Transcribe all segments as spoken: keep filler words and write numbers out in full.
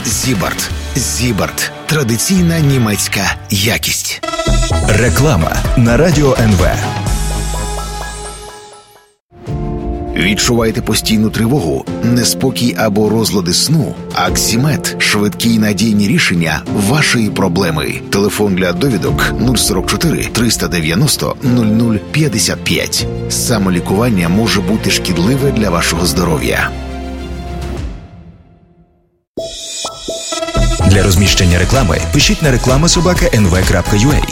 Зібарт. Зібарт. Традиційна німецька якість. Реклама на Радіо ен ве. Відчуваєте постійну тривогу, неспокій або розлади сну? Аксімед – швидкі й надійні рішення вашої проблеми. Телефон для довідок нуль сорок чотири триста дев'яносто нуль нуль п'ятдесят п'ять. Самолікування може бути шкідливе для вашого здоров'я. Для розміщення реклами пишіть на реклама собака ен ве крапка ю а.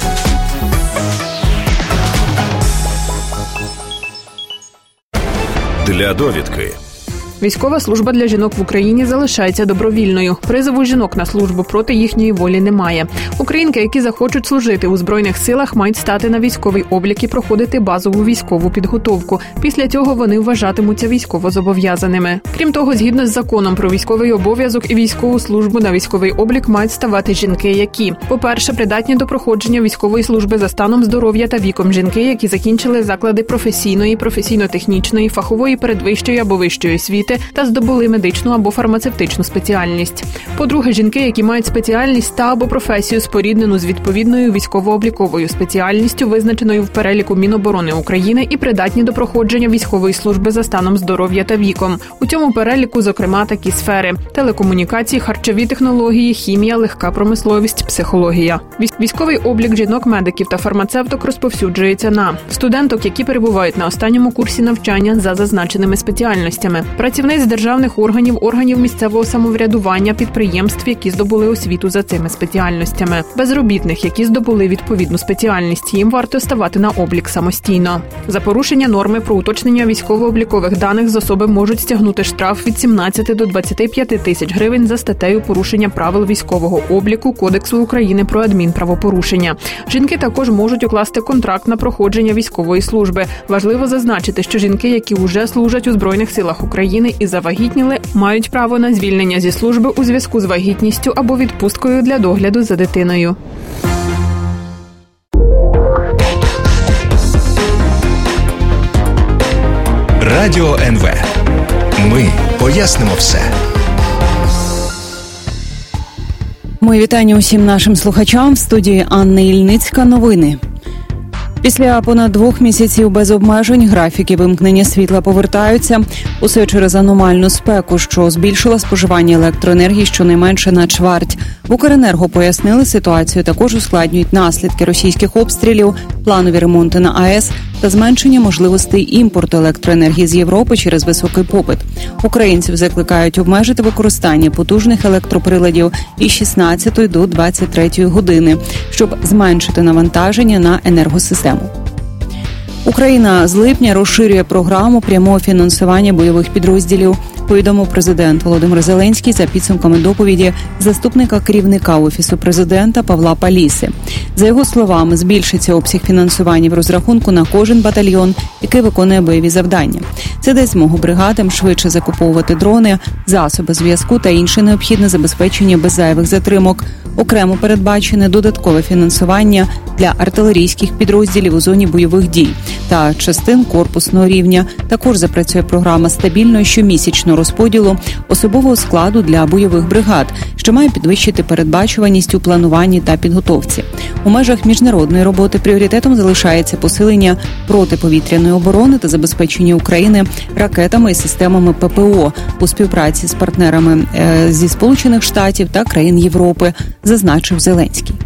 Для довідки. Військова служба для жінок в Україні залишається добровільною. Призову жінок на службу проти їхньої волі немає. Українки, які захочуть служити у Збройних силах, мають стати на військовий облік і проходити базову військову підготовку. Після цього вони вважатимуться військовозобов'язаними. Крім того, згідно з законом про військовий обов'язок і військову службу на військовий облік мають ставати жінки, які, по-перше, придатні до проходження військової служби за станом здоров'я та віком, жінки, які закінчили заклади професійної, професійно-технічної, фахової передвищої або вищої освіти та здобули медичну або фармацевтичну спеціальність. По-друге, жінки, які мають спеціальність та або професію споріднену з відповідною військово-обліковою спеціальністю, визначеною в переліку Міноборони України, і придатні до проходження військової служби за станом здоров'я та віком. У цьому переліку, зокрема, такі сфери: телекомунікації, харчові технології, хімія, легка промисловість, психологія. Військовий облік жінок-медиків та фармацевток розповсюджується на студенток, які перебувають на останньому курсі навчання за зазначеними спеціальностями, працівниць державних органів, органів місцевого самоврядування, підприємств, які здобули освіту за цими спеціальностями, безробітних, які здобули відповідну спеціальність. Їм варто ставати на облік самостійно. За порушення норми про уточнення військово-облікових даних з особи можуть стягнути штраф від сімнадцяти до двадцяти п'яти тисяч гривень за статтею порушення правил військового обліку Кодексу України про адмінправопорушення. Жінки також можуть укласти контракт на проходження військової служби. Важливо зазначити, що жінки, які вже служать у Збройних силах України і завагітніли, мають право на звільнення зі служби у зв'язку з вагітністю або відпусткою для догляду за дитиною. Радіо ен ве. Ми пояснимо все. Мої вітання усім нашим слухачам. В студії Анна Ільницька. Новини. Після понад двох місяців без обмежень графіки вимкнення світла повертаються. Усе через аномальну спеку, що збільшила споживання електроенергії щонайменше на чверть. В Укренерго пояснили, ситуацію також ускладнюють наслідки російських обстрілів, планові ремонти на АЕС та зменшення можливостей імпорту електроенергії з Європи через високий попит. Українців закликають обмежити використання потужних електроприладів із шістнадцятої до двадцять третьої години, щоб зменшити навантаження на енергосистему. Україна з липня розширює програму прямого фінансування бойових підрозділів, повідомив президент Володимир Зеленський за підсумками доповіді заступника керівника Офісу президента Павла Паліси. За його словами, збільшиться обсяг фінансування в розрахунку на кожен батальйон, який виконує бойові завдання. Це дасть змогу бригадам швидше закуповувати дрони, засоби зв'язку та інше необхідне забезпечення без зайвих затримок. Окремо передбачене додаткове фінансування для артилерійських підрозділів у зоні бойових дій та частин корпусного рівня. Також запрацює програма стабільного щомісячного розподілу особового складу для бойових бригад, що має підвищити передбачуваність у плануванні та підготовці. У межах міжнародної роботи пріоритетом залишається посилення протиповітряної оборони та забезпечення України ракетами і системами ППО у співпраці з партнерами зі Сполучених Штатів та країн Європи, зазначив Зеленський.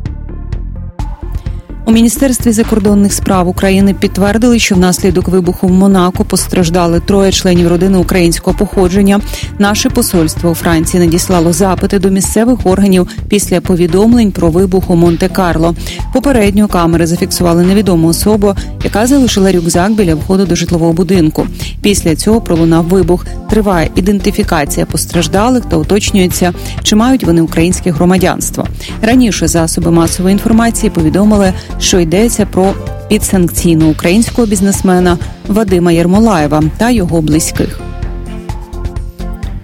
У Міністерстві закордонних справ України підтвердили, що внаслідок вибуху в Монако постраждали троє членів родини українського походження. Наше посольство у Франції надіслало запити до місцевих органів після повідомлень про вибух у Монте-Карло. Попередньо камери зафіксували невідому особу, яка залишила рюкзак біля входу до житлового будинку. Після цього пролунав вибух. Триває ідентифікація постраждалих та уточнюється, чи мають вони українське громадянство. Раніше засоби масової інформації повідомили, що йдеться про підсанкційного українського бізнесмена Вадима Єрмолаєва та його близьких.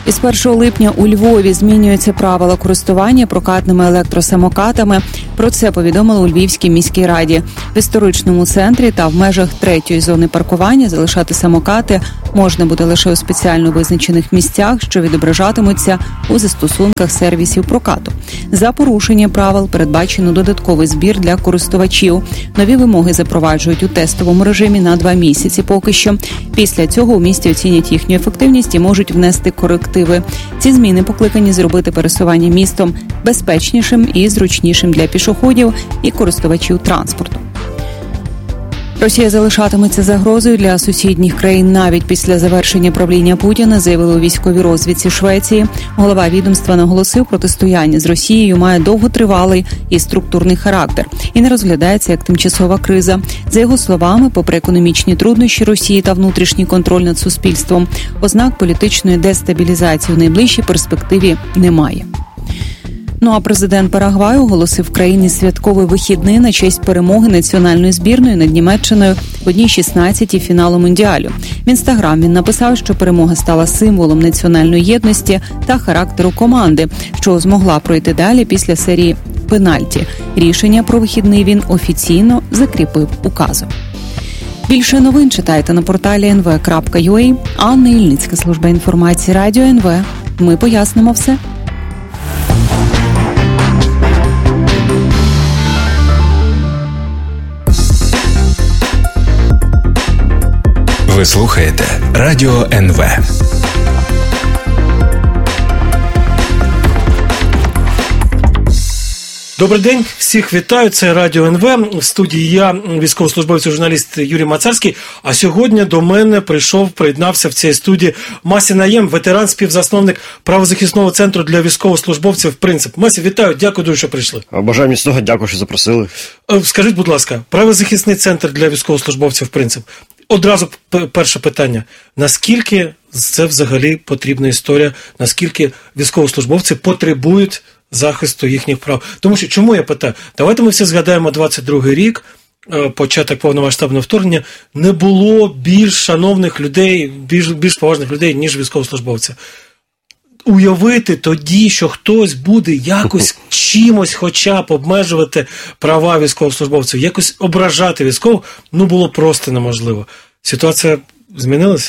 Із першого липня у Львові змінюються правила користування прокатними електросамокатами. Про це повідомили у Львівській міській раді. В історичному центрі та в межах третьої зони паркування залишати самокати можна буде лише у спеціально визначених місцях, що відображатимуться у застосунках сервісів прокату. За порушення правил передбачено додатковий збір для користувачів. Нові вимоги запроваджують у тестовому режимі на два місяці поки що. Після цього у місті оцінять їхню ефективність і можуть внести корективи. Ці зміни покликані зробити пересування містом безпечнішим і зручнішим для пішоходів і користувачів транспорту. Росія залишатиметься загрозою для сусідніх країн навіть після завершення правління Путіна, заявили у військовій розвідці Швеції. Голова відомства наголосив, протистояння з Росією має довготривалий і структурний характер і не розглядається як тимчасова криза. За його словами, попри економічні труднощі Росії та внутрішній контроль над суспільством, ознак політичної дестабілізації в найближчій перспективі немає. Ну а президент Парагваю оголосив в країні святковий вихідний на честь перемоги національної збірної над Німеччиною в одній шістнадцятій фіналу Мундіалю. В Інстаграм він написав, що перемога стала символом національної єдності та характеру команди, що змогла пройти далі після серії пенальті. Рішення про вихідний він офіційно закріпив указом. Більше новин читайте на порталі ен ве крапка ю а. Анна Ільницька, служба інформації Радіо ен ве. Ми пояснимо все. Ви слухаєте Радіо ен ве. Добрий день, всіх вітаю, це Радіо ен ве, в студії я, військовослужбовець, журналіст Юрій Мацарський, а сьогодні до мене прийшов, приєднався в цій студії Мася Наєм, ветеран, співзасновник правозахисного центру для військовослужбовців «Принцип». Мася, вітаю, дякую дуже, що прийшли. Бажаю міцного, дякую, що запросили. Скажіть, будь ласка, правозахисний центр для військовослужбовців «Принцип». Одразу перше питання. Наскільки це взагалі потрібна історія? Наскільки військовослужбовці потребують захисту їхніх прав? Тому що, чому я питаю? Давайте ми всі згадаємо двадцять другий рік, початок повномасштабного вторгнення. Не було більш шановних людей, більш, більш поважних людей, ніж військовослужбовці. Уявити тоді, що хтось буде якось чимось хоча б обмежувати права військовослужбовців, якось ображати військових, ну було просто неможливо. Ситуація змінилася?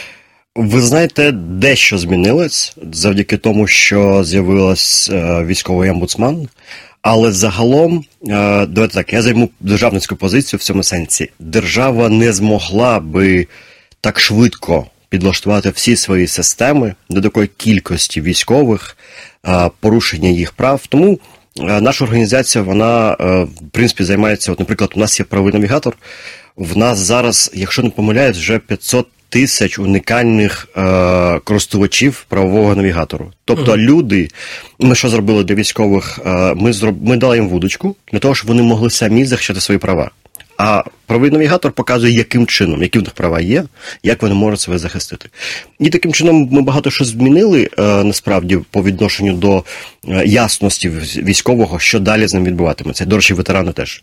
Ви знаєте, дещо змінилось завдяки тому, що з'явилась е, військовий омбудсман, але загалом, е, давайте так, я займу державницьку позицію в цьому сенсі. Держава не змогла би так швидко підлаштувати всі свої системи до такої кількості військових, е, порушення їх прав. Тому е, наша організація, вона, е, в принципі, займається, от, наприклад, у нас є правий навігатор, в нас зараз, якщо не помиляюсь, вже п'ятсот тисяч унікальних е, користувачів правового навігатору. Тобто mm-hmm. люди, ми що зробили для військових, е, ми, зроб, ми дали їм вудочку для того, щоб вони могли самі захищати свої права. А правий навігатор показує, яким чином, які в них права є, як вони можуть себе захистити. І таким чином ми багато що змінили, е, насправді, по відношенню до е, ясності військового, що далі з ним відбуватиметься. До речі, ветерани теж.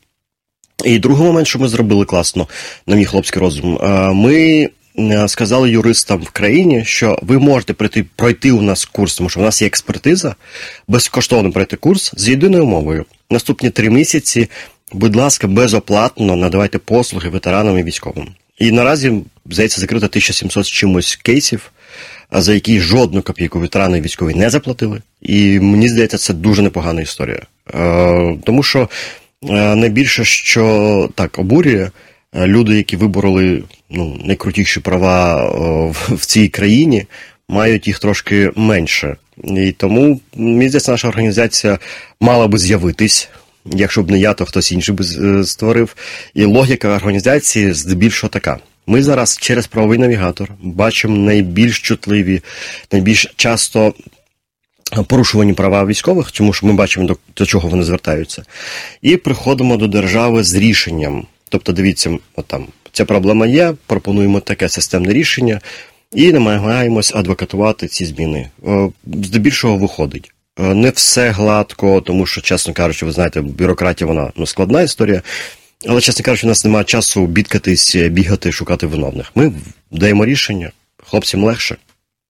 І другий момент, що ми зробили класно, на мій хлопський розум, е, ми сказали юристам в країні, що ви можете пройти, пройти у нас курс, тому що у нас є експертиза, безкоштовно пройти курс з єдиною мовою. Наступні три місяці, будь ласка, безоплатно надавайте послуги ветеранам і військовим. І наразі, здається, закрито тисяча сімсот з чимось кейсів, за які жодну копійку ветерани і військові не заплатили. І мені здається, це дуже непогана історія. Тому що найбільше, що так обурює, люди, які вибороли ну, найкрутіші права о, в цій країні, мають їх трошки менше. І тому, мені здається, наша організація мала би з'явитись. Якщо б не я, то хтось інший би створив. І логіка організації здебільшого така. Ми зараз через правовий навігатор бачимо найбільш чутливі, найбільш часто порушувані права військових, тому що ми бачимо, до, до чого вони звертаються. І приходимо до держави з рішенням. Тобто, дивіться, от там, ця проблема є, пропонуємо таке системне рішення і намагаємось адвокатувати ці зміни. Здебільшого виходить. Не все гладко, тому що, чесно кажучи, ви знаєте, бюрократія, вона ну, складна історія, але, чесно кажучи, у нас немає часу бідкатись, бігати, шукати виновних. Ми даємо рішення, хлопцям легше. Ну,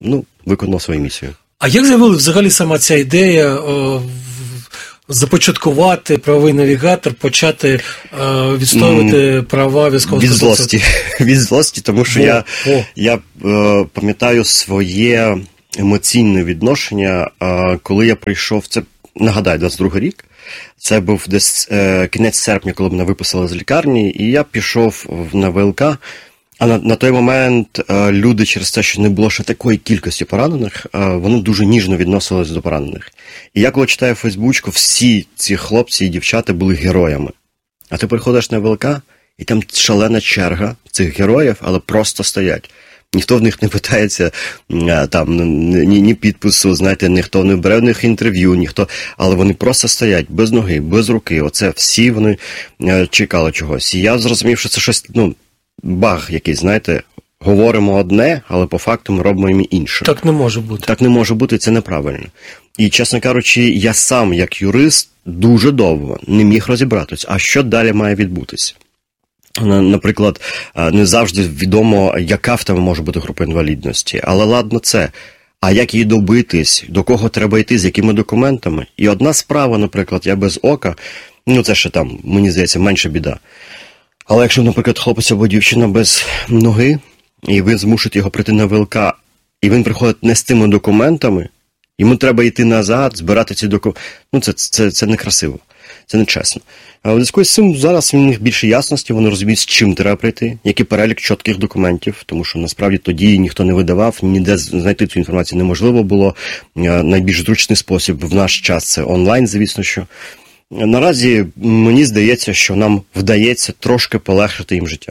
виконав свою місію. А як з'явилася взагалі сама ця ідея о, започаткувати правовий навігатор, почати о, відстоювати mm, права військовослужбовців? Від злості. Від злості, тому що о, я, о. я е, пам'ятаю своє емоційне відношення, е, коли я прийшов, це, нагадаю, двадцять другий рік, це був десь е, кінець серпня, коли мене виписали з лікарні, і я пішов на ВЛК. А на, на той момент е, люди через те, що не було ще такої кількості поранених, е, вони дуже ніжно відносились до поранених. І я коли читаю Фейсбучку, всі ці хлопці і дівчата були героями. А ти приходиш на ВЛК, і там шалена черга цих героїв, але просто стоять. Ніхто в них не питається е, там, ні, ні підпису, знаєте, ніхто не бере в них інтерв'ю, ніхто, але вони просто стоять без ноги, без руки. Оце всі вони е, чекали чогось. І я зрозумів, що це щось, ну, баг якийсь, знаєте, говоримо одне, але по факту ми робимо інше. Так не може бути. Так не може бути, це неправильно. І, чесно кажучи, я сам, як юрист, дуже довго не міг розібратися, а що далі має відбутися. Наприклад, не завжди відомо, яка в тебе може бути група інвалідності, але ладно це. А як її добитись, до кого треба йти, з якими документами? І одна справа, наприклад, я без ока, ну це ще там, мені здається, менша біда. Але якщо, наприклад, хлопець або дівчина без ноги, і ви змушуєте його прийти на ВЛК, і він приходить не з тими документами, йому треба йти назад, збирати ці документи. Ну, це, це, це некрасиво, це нечесно. А в зв'язку з цим зараз в них більше ясності, вони розуміють, з чим треба прийти, який перелік чітких документів, тому що насправді тоді ніхто не видавав, ніде знайти цю інформацію неможливо було. Найбільш зручний спосіб в наш час – це онлайн, звісно, що. Наразі мені здається, що нам вдається трошки полегшити їм життя.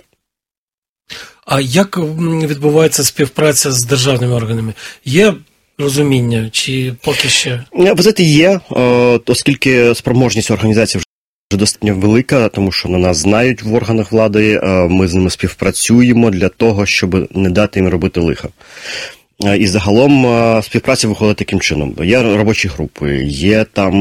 А як відбувається співпраця з державними органами? Є розуміння, чи поки ще? Ви знаєте, є, оскільки спроможність організації вже достатньо велика, тому що на нас знають в органах влади, ми з ними співпрацюємо для того, щоб не дати їм робити лиха. І загалом співпраця виходить таким чином. Є робочі групи, є там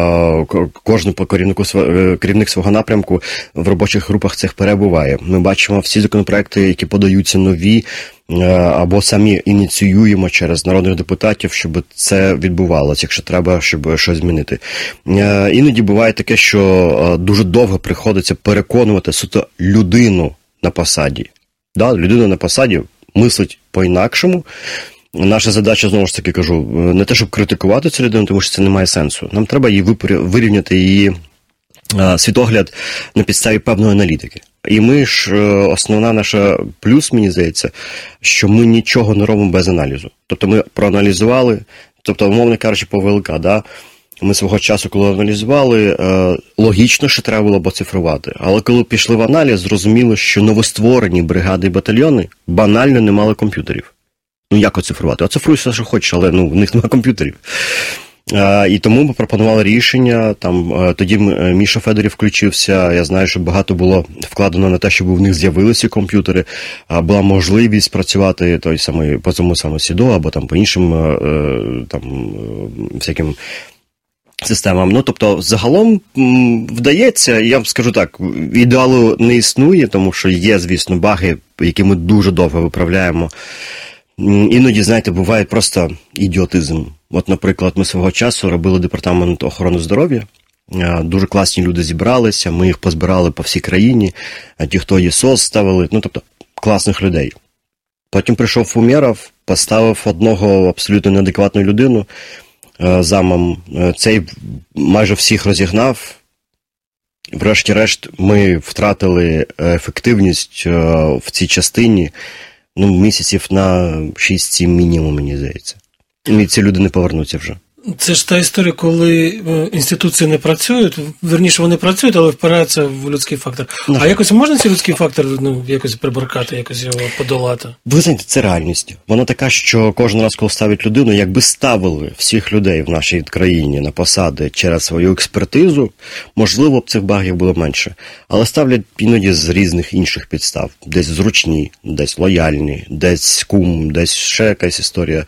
кожен по керівнику, керівник свого напрямку в робочих групах цих перебуває. Ми бачимо всі законопроекти, які подаються нові, або самі ініціюємо через народних депутатів, щоб це відбувалося, якщо треба, щоб щось змінити. Іноді буває таке, що дуже довго приходиться переконувати суто людину на посаді. Да, людина на посаді мислить по-інакшому. Наша задача, знову ж таки кажу, не те, щоб критикувати цю людину, тому що це не має сенсу. Нам треба її вирівняти, її світогляд на підставі певної аналітики. І ми ж, основна наша плюс, мені здається, що ми нічого не робимо без аналізу. Тобто ми проаналізували, тобто, умовно кажучи, по ВЛК, да, ми свого часу, коли аналізували, логічно, що треба було б оцифрувати. Але коли пішли в аналіз, зрозуміло, що новостворені бригади і батальйони банально не мали комп'ютерів. Ну, як оцифрувати? Оцифруй все, що хочеш, але ну, в них немає комп'ютерів. А, і тому ми пропонували рішення, там, тоді Міша Федорів включився, я знаю, що багато було вкладено на те, щоб в них з'явилися комп'ютери, а, була можливість працювати той самий, по цьому самому СІДО, або там по іншим там, всяким системам. Ну, тобто, загалом вдається, я вам скажу так, ідеалу не існує, тому що є, звісно, баги, які ми дуже довго виправляємо. Іноді, знаєте, буває просто ідіотизм. От, наприклад, ми свого часу робили департамент охорони здоров'я, дуже класні люди зібралися, ми їх позбирали по всій країні, ті, хто ЄСОС ставили, ну, тобто, класних людей. Потім прийшов Умєров, поставив одного абсолютно неадекватну людину замом, цей майже всіх розігнав. Врешті-решт, ми втратили ефективність в цій частині, ну, місяців на шість-сім мінімум, мені здається. І ці люди не повернуться вже. Це ж та історія, коли інституції не працюють, верніше вони працюють, але впираються в людський фактор. No. А якось можна цей людський фактор ну, якось приборкати, якось його подолати? Ви знаєте, це реальність. Вона така, що кожен раз, коли ставить людину, якби ставили всіх людей в нашій країні на посади через свою експертизу, можливо б цих багів було менше. Але ставлять іноді з різних інших підстав. Десь зручні, десь лояльні, десь кум, десь ще якась історія.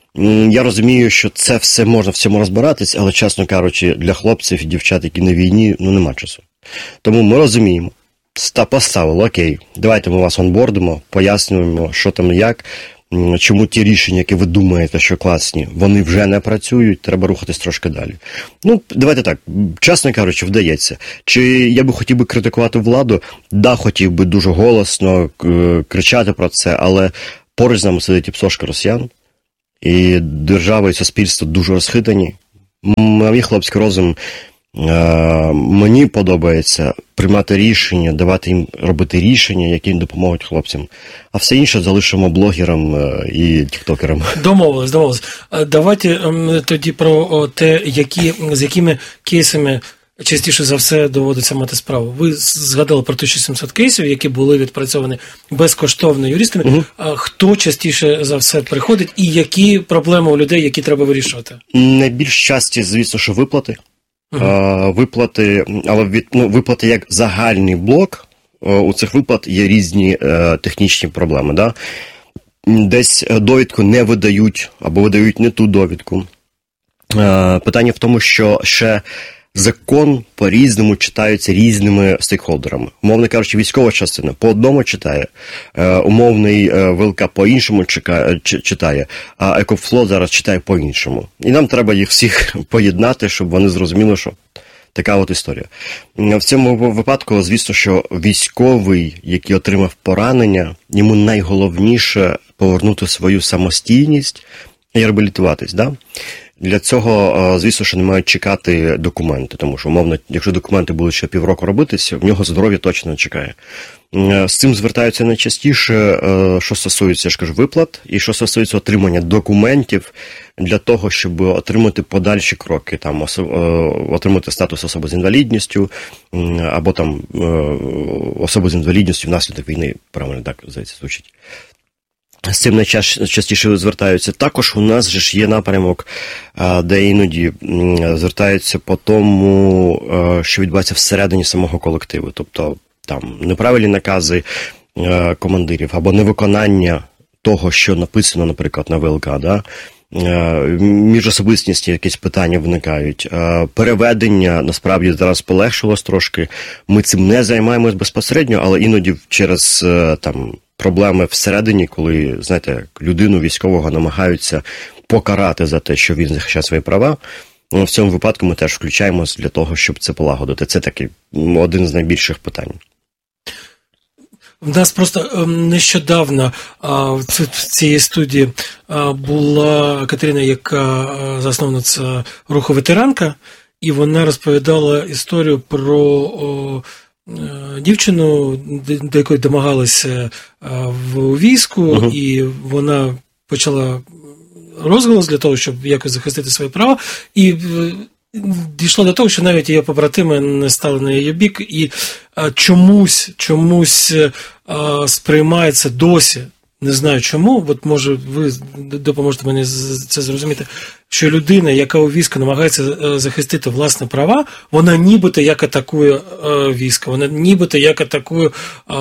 Я розумію, що це все можна в цьому розбиратись, але, чесно кажучи, для хлопців і дівчат, які на війні, ну, нема часу. Тому ми розуміємо, поставили, окей, давайте ми вас онбордимо, пояснюємо, що там і як, чому ті рішення, які ви думаєте, що класні, вони вже не працюють, треба рухатись трошки далі. Ну, давайте так, чесно кажучи, вдається. Чи я би хотів би критикувати владу? Да, хотів би дуже голосно кричати про це, але поруч з нами сидить і псошка росіян, і держава і суспільство дуже розхитані. Мій хлопський розум, мені подобається приймати рішення, давати їм робити рішення, які допоможуть хлопцям. А все інше залишимо блогерам і тіктокерам. Домовились, домовились. Давайте тоді про те, які, з якими кейсами частіше за все доводиться мати справу. Ви згадали про тисячу сімсот кейсів, які були відпрацьовані безкоштовно юристами. Угу. Хто частіше за все приходить і які проблеми у людей, які треба вирішувати? Найбільш часті, звісно, що виплати. Uh-huh. Виплати, але від, ну, виплати як загальний блок, у цих виплат є різні е, технічні проблеми. Да? Десь довідку не видають, або видають не ту довідку. Е, питання в тому, що ще закон по-різному читається різними стейкхолдерами. Умовно кажучи, військова частина по одному читає, е, умовний е, ВЛК по-іншому чекає, ч, читає, а Екофло зараз читає по-іншому. І нам треба їх всіх поєднати, щоб вони зрозуміли, що така от історія. В цьому випадку, звісно, що військовий, який отримав поранення, йому найголовніше повернути свою самостійність і реабілітуватись, да? Для цього, звісно, що не мають чекати документи, тому що, умовно, якщо документи будуть ще півроку робитися, в нього здоров'я точно не чекає. З цим звертаються найчастіше, що стосується, я ж кажу, виплат, і що стосується отримання документів для того, щоб отримати подальші кроки, там, отримати статус особи з інвалідністю, або там особи з інвалідністю внаслідок війни, правильно так, здається, звучить. З цим найчастіше звертаються. Також у нас же ж є напрямок, де іноді звертаються по тому, що відбувається всередині самого колективу. Тобто там неправильні накази командирів або невиконання того, що написано, наприклад, на ВЛК, да? Міжособистісні якісь питання виникають. Переведення, насправді, зараз полегшилось трошки. Ми цим не займаємось безпосередньо, але іноді через там проблеми всередині, коли, знаєте, людину військового намагаються покарати за те, що він захищає свої права. В цьому випадку ми теж включаємось для того, щоб це полагодити. Це такий один з найбільших питань. У нас просто нещодавно в цій студії була Катерина, яка засновниця руху «Ветеранка», і вона розповідала історію про дівчину, до якої домагалися в війську, uh-huh. і вона почала розголос для того, щоб якось захистити свої права, і дійшло до того, що навіть її побратими не стали на її бік, і чомусь, чомусь сприймається досі, не знаю чому, от може ви допоможете мені це зрозуміти, що людина, яка у війську намагається захистити власні права, вона нібито як атакує військо, вона нібито як атакує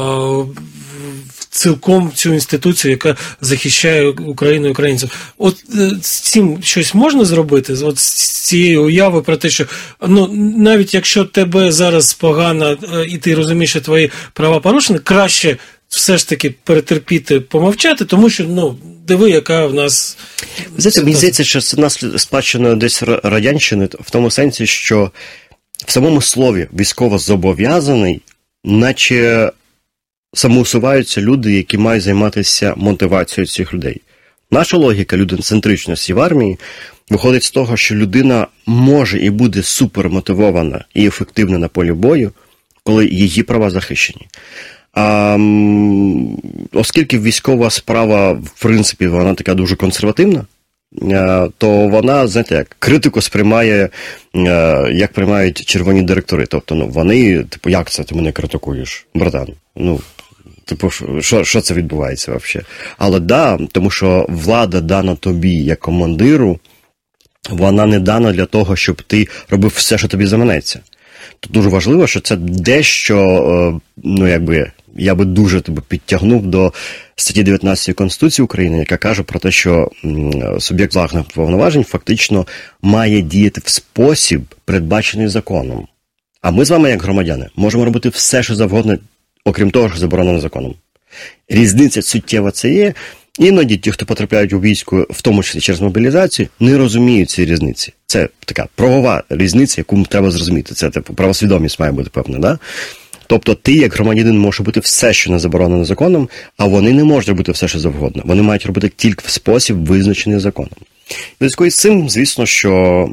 цілком цю інституцію, яка захищає Україну і українців. От з цим щось можна зробити? От з цією уявою про те, що ну, навіть якщо тебе зараз погано і ти розумієш, що твої права порушені, краще все ж таки перетерпіти, помовчати, тому що, ну, диви, яка в нас... Знаєте, мені здається, що це нас спадщина десь радянщини, в тому сенсі, що в самому слові військово-зобов'язаний, наче самоусуваються люди, які мають займатися мотивацією цих людей. Наша логіка людиноцентричності в армії виходить з того, що людина може і буде супермотивована і ефективна на полі бою, коли її права захищені. А, оскільки військова справа, в принципі, вона така дуже консервативна, то вона, знаєте, як критику сприймає, як приймають червоні директори. Тобто, ну, вони, типу, як це ти мене критикуєш, братан? Ну, типу, що, що це відбувається взагалі? Але да, тому що влада дана тобі як командиру, вона не дана для того, щоб ти робив все, що тобі заманеться. Тут дуже важливо, що це дещо, ну, якби, я би дуже тебе підтягнув до статті дев'ятнадцятої Конституції України, яка каже про те, що суб'єкт владних повноважень фактично має діяти в спосіб, передбачений законом. А ми з вами, як громадяни, можемо робити все, що завгодно, окрім того, що заборонено законом. Різниця суттєва це є, Іноді ті, хто потрапляють у військо, в тому числі через мобілізацію, не розуміють цієї різниці. Це така правова різниця, яку треба зрозуміти. Це типу правосвідомість має бути певна, да? Тобто ти, як громадянин, можеш робити все, що не заборонено законом, а вони не можуть робити все, що завгодно. Вони мають робити тільки в спосіб, визначений законом. В зв'язку з цим, звісно, що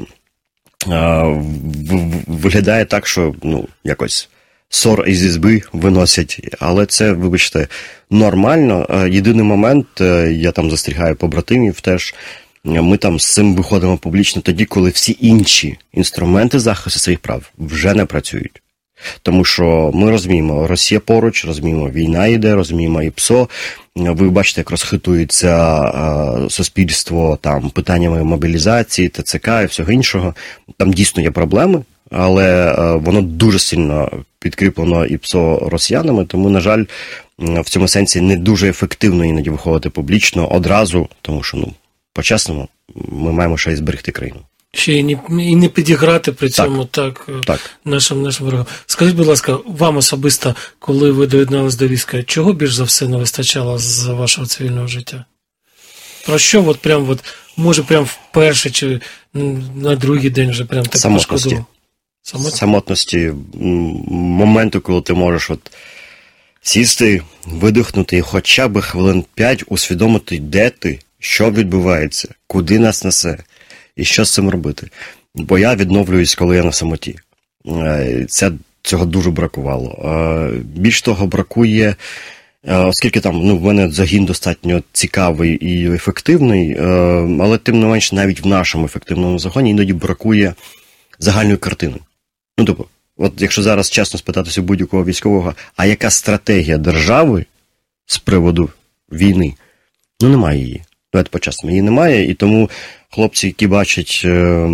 е, виглядає так, що, ну, якось ссор із ізби виносять, але це, вибачте, нормально. Єдиний момент, я там застерігаю побратимів теж, ми там з цим виходимо публічно тоді, коли всі інші інструменти захисту своїх прав вже не працюють. Тому що ми розуміємо, Росія поруч, розуміємо, війна йде, розуміємо і ПСО. Ви бачите, як розхитується е, суспільство там питаннями мобілізації, ТЦК і всього іншого. Там дійсно є проблеми, але е, воно дуже сильно підкріплено і ПСО росіянами, тому, на жаль, в цьому сенсі не дуже ефективно іноді виходити публічно одразу, тому що, ну, по-чесному, ми маємо ще й зберегти країну. Ще і не, і не підіграти при цьому так, так, так. нашим нашим ворогам. Скажіть, будь ласка, вам особисто, коли ви доєднались до війська, чого більш за все не вистачало з вашого цивільного життя? Про що, от прям, от, може, прям вперше чи на другий день вже прям так пошкодував? Самотності. Самотності, моменту, коли ти можеш от сісти, видихнути і хоча б хвилин п'ять усвідомити, де ти, що відбувається, куди нас несе. І що з цим робити? Бо я відновлююсь, коли я на самоті. Це, цього дуже бракувало. Більш того, бракує, оскільки там, ну, в мене загін достатньо цікавий і ефективний, але тим не менш навіть в нашому ефективному загоні іноді бракує загальної картини. Ну, тобто, от якщо зараз чесно спитатися будь-якого військового, а яка стратегія держави з приводу війни? Ну, немає її. Давайте по-чесному, її немає, і тому хлопці, які бачать е,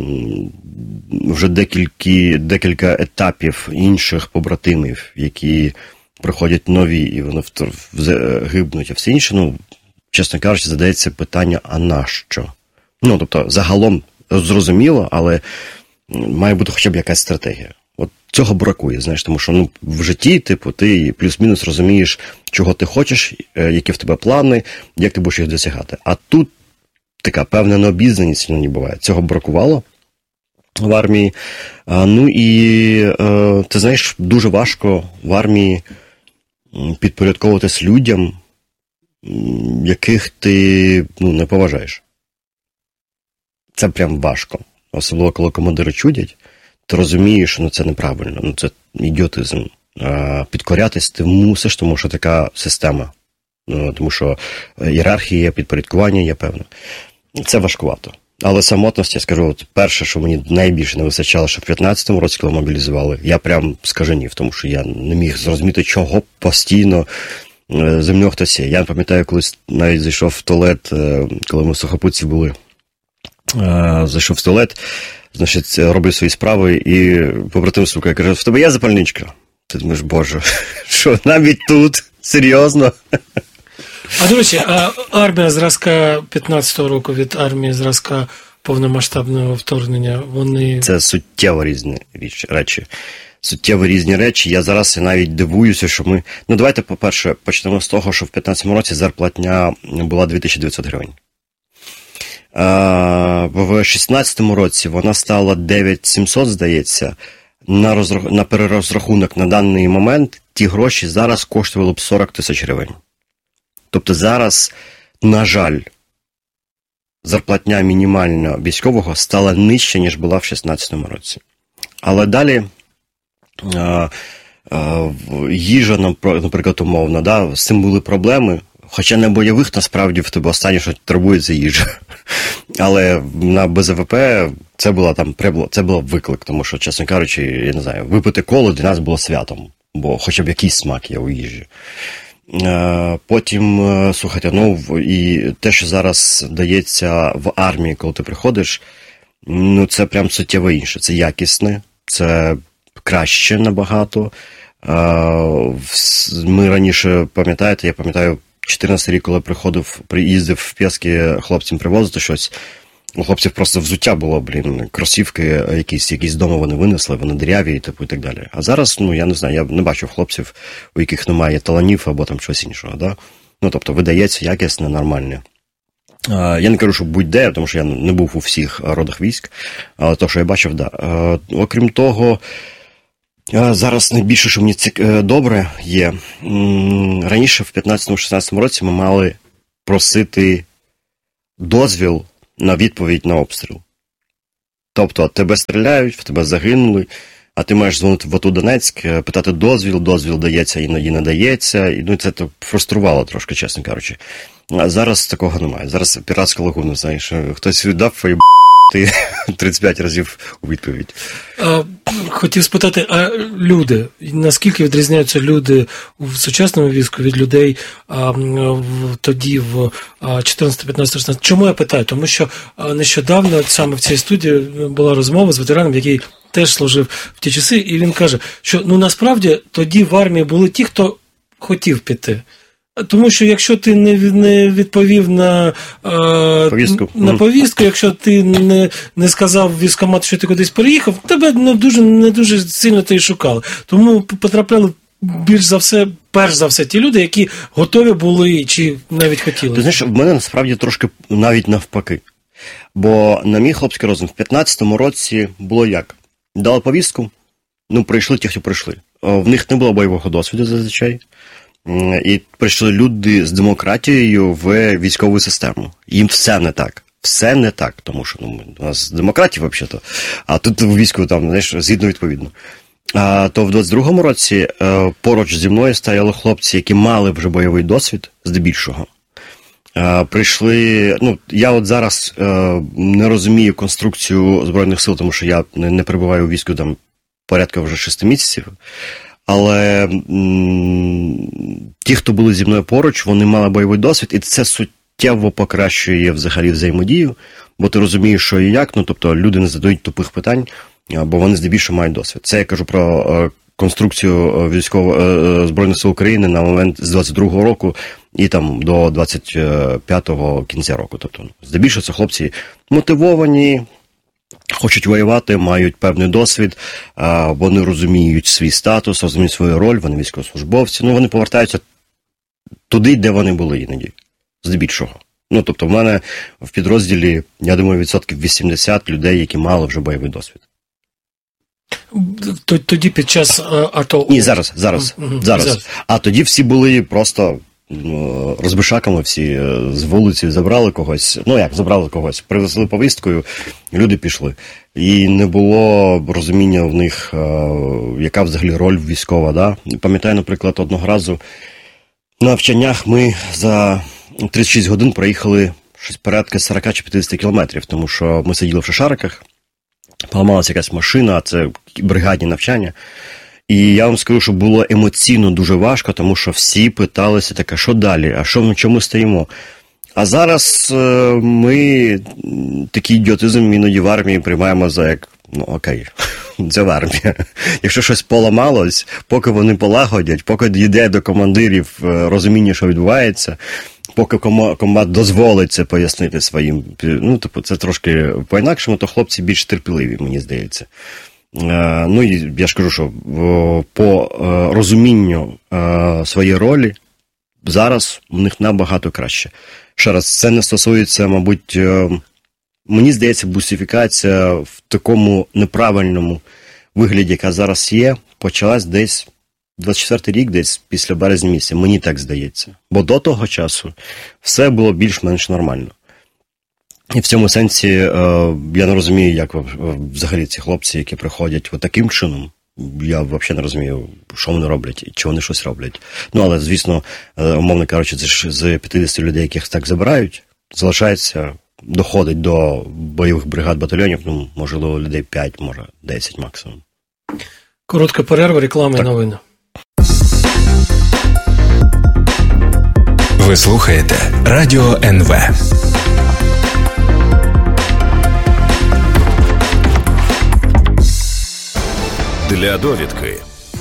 вже декілька, декілька етапів інших побратимів, які приходять нові, і вони гибнуть, а все інше, ну, чесно кажучи, задається питання, а нащо? Ну, тобто, загалом зрозуміло, але має бути хоча б якась стратегія. От цього бракує, знаєш, тому що, ну, в житті, типу, ти плюс-мінус розумієш, чого ти хочеш, які в тебе плани, як ти будеш їх досягати. А тут така певна необізнаність не буває. Цього бракувало в армії. А, ну і, е, ти знаєш, дуже важко в армії підпорядковуватись людям, яких ти, ну, не поважаєш. Це прям важко. Особливо, коли командири чудять, ти розумієш, що, ну, це неправильно, ну, це ідіотизм. А, підкорятись ти мусиш, тому що така система. Ну, тому що ієрархія, підпорядкування є певне. Це важкувато. Але самотність, я скажу, от перше, що мені найбільше не вистачало, що в п'ятнадцятому році, коли мобілізували, я прям скаженів, тому що я не міг зрозуміти, чого постійно зі мною хтось є. Я пам'ятаю, колись навіть зайшов в туалет, коли ми в Сухопутці були, зайшов в туалет, значить, роблю свої справи, і побратим, сука, каже, в тебе є запальничка? Ти думаєш, боже, що навіть тут? Серйозно? А, до речі, а армія зразка п'ятнадцятого року від армії зразка повномасштабного вторгнення, вони... Це суттєво різні речі. Суттєво різні речі. Я зараз навіть дивуюся, що ми... Ну, давайте, по-перше, почнемо з того, що в п'ятнадцятому році зарплатня була дві тисячі дев'ятсот гривень. А, в шістнадцятому році вона стала дев'ять тисяч сімсот, здається. На, розрах... на перерозрахунок на даний момент ті гроші зараз коштували б сорок тисяч гривень. Тобто зараз, на жаль, зарплатня мінімальна військового стала нижче, ніж була в шістнадцятому році. Але далі а, а, їжа, наприклад, умовно, да, з цим були проблеми. Хоча на бойових, насправді, в тебе останнє, що турбується їжа. Але на БЗВП це була там, це було виклик, тому що, чесно кажучи, я не знаю, випити коло для нас було святом, бо хоча б якийсь смак є у їжі. Потім, слухайте, ну, і те, що зараз дається в армії, коли ти приходиш, ну, це прям суттєво інше. Це якісне, це краще набагато. Ми раніше, пам'ятаєте, я пам'ятаю, чотирнадцятий рік, коли приходив, приїздив в Пєски хлопцям привозити щось, у хлопців просто взуття було, блін, кросівки якісь, якісь дома вони винесли, вони дерев'я і типу і так далі. А зараз, ну, я не знаю, я не бачу хлопців, у яких немає таланів або там щось іншого, да? Ну, тобто, видається якісне, нормальне. Я не кажу, що будь-де, тому що я не був у всіх родах військ, але то, що я бачив, да. Окрім того, зараз найбільше, що мені цік... добре є, раніше в п'ятнадцятому-шістнадцятому році ми мали просити дозвіл на відповідь на обстріл. Тобто, тебе стріляють, в тебе загинули, а ти маєш дзвонити в АТО Донецьк, питати дозвіл, дозвіл дається, іноді не дається, і ну, це фруструвало трошки, чесно кажучи. А зараз такого немає. Зараз піратська лагуна, знаєш, хтось віддав твої ти тридцять п'ять разів у відповідь. А, хотів спитати, а люди, наскільки відрізняються люди в сучасному війську від людей а, в, тоді в чотирнадцятому, п'ятнадцятому, шістнадцятому? Чому я питаю? Тому що нещодавно саме в цій студії була розмова з ветераном, який теж служив в ті часи, і він каже, що ну насправді тоді в армії були ті, хто хотів піти. Тому що якщо ти не, не відповів на, е, повістку. на повістку, якщо ти не, не сказав військкомату, що ти кудись переїхав, тебе не дуже, не дуже сильно ти шукали. Тому потрапляли більш за все, перш за все, ті люди, які готові були чи навіть хотіли. Ти знаєш, в мене насправді трошки навіть навпаки. Бо на мій хлопський розум в п'ятнадцятому році було як? Дали повістку, ну прийшли ті, хто прийшли. В них не було бойового досвіду зазвичай. І прийшли люди з демократією в військову систему. Їм все не так. Все не так, тому що ну, у нас демократія взагалі-то, а тут в війську там, знаєш, згідно відповідно. А, то в двадцять другому році е, поруч зі мною стояли хлопці, які мали вже бойовий досвід, здебільшого. Е, прийшли, ну, я от зараз е, не розумію конструкцію Збройних сил, тому що я не, не перебуваю у війську там порядка вже шести місяців. Але м- ті, хто були зі мною поруч, вони мали бойовий досвід, і це суттєво покращує взагалі взаємодію, бо ти розумієш, що і як, ну, тобто люди не задають тупих питань, бо вони здебільшого мають досвід. Це я кажу про е, конструкцію військово е, Збройних сил України на момент з двадцять другого року і там до двадцять п'ятого кінця року. Тобто, здебільшого це хлопці мотивовані, хочуть воювати, мають певний досвід, вони розуміють свій статус, розуміють свою роль, вони військовослужбовці, ну вони повертаються туди, де вони були іноді, здебільшого. Ну, тобто в мене в підрозділі, я думаю, відсотків вісімдесят людей, які мали вже бойовий досвід. Тоді під час АТО? Ні, зараз, зараз, mm-hmm. зараз. зараз. А тоді всі були просто розбишаками, всі з вулиці забрали когось, ну як, забрали когось, привезли повісткою, люди пішли. І не було розуміння в них, яка взагалі роль військова, да? Пам'ятаю, наприклад, одного разу на навчаннях ми за тридцять шість годин проїхали щось порядка сорок чи п'ятдесят кілометрів, тому що ми сиділи в Шишариках, поламалася якась машина, це бригадні навчання. І я вам скажу, що було емоційно дуже важко, тому що всі питалися, так, а що далі, а що, чому стоїмо? А зараз е, ми такий ідіотизм іноді в армії приймаємо за як, ну окей, це в армії. Якщо щось поламалось, поки вони полагодять, поки дійде до командирів розуміння, що відбувається, поки комбат дозволить це пояснити своїм, ну, типу, це трошки по-інакшому, то хлопці більш терпеливі, мені здається. Ну, і я ж кажу, що по розумінню своєї ролі зараз у них набагато краще. Ще раз, це не стосується, мабуть, мені здається, бусифікація в такому неправильному вигляді, яка зараз є, почалась десь двадцять четвертий рік, десь після березня місяця, мені так здається. Бо до того часу все було більш-менш нормально. І в цьому сенсі е, я не розумію, як взагалі ці хлопці, які приходять от таким чином, я взагалі не розумію, що вони роблять, чи вони щось роблять. Ну, але, звісно, е, умовно кажучи, це ж з п'ятдесят людей, яких так забирають, залишається, доходить до бойових бригад, батальйонів, ну, можливо, людей п'ять, може, десять максимум. Коротка перерва, реклама і новини. Ви слухаєте Радіо ен ве. Для довідки.